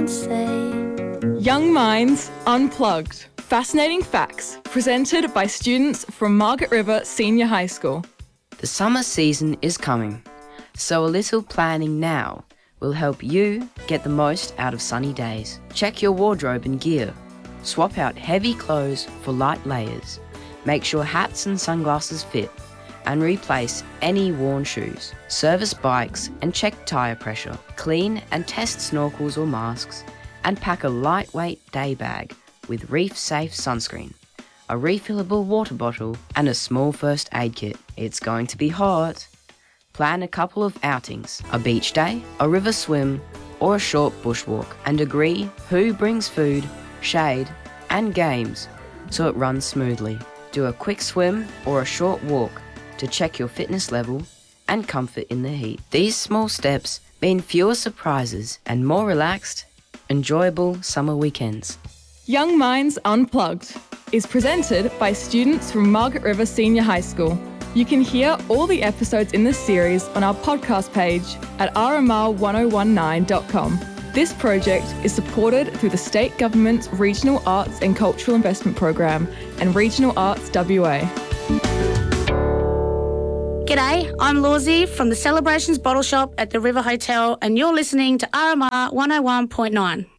can't say. Young Minds Unplugged. Fascinating facts presented by students from Margaret River Senior High School. The summer season is coming, so a little planning now will help you get the most out of sunny days. Check your wardrobe and gear. Swap out heavy clothes for light layers. Make sure hats and sunglasses fit, and replace any worn shoes. Service bikes and check tyre pressure. Clean and test snorkels or masks, and pack a lightweight day bag with reef-safe sunscreen, a refillable water bottle, and a small first aid kit. It's going to be hot. Plan a couple of outings, a beach day, a river swim, or a short bushwalk, and agree who brings food, shade, and games so it runs smoothly. Do a quick swim or a short walk to check your fitness level and comfort in the heat. These small steps mean fewer surprises and more relaxed, enjoyable summer weekends. Young Minds Unplugged is presented by students from Margaret River Senior High School. You can hear all the episodes in this series on our podcast page at rmr1019.com. This project is supported through the State Government's Regional Arts and Cultural Investment Program and Regional Arts WA. G'day, I'm Lawsy from the Celebrations Bottle Shop at the River Hotel, and you're listening to RMR 101.9.